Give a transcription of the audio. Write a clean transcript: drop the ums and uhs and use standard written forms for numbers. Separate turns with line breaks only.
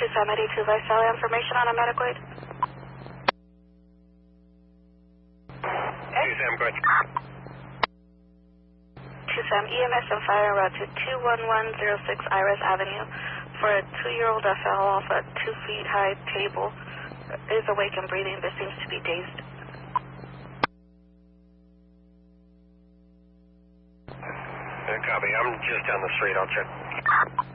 Sam 82 Vice Valley, information on a medical aid.
Sam, go ahead.
Sam, EMS and fire en route to 21106 Iris Avenue for a 2-year-old that fell off a 2-feet-high table. Is awake and breathing, but seems to be dazed.
Copy. I'm just down the street. I'll check.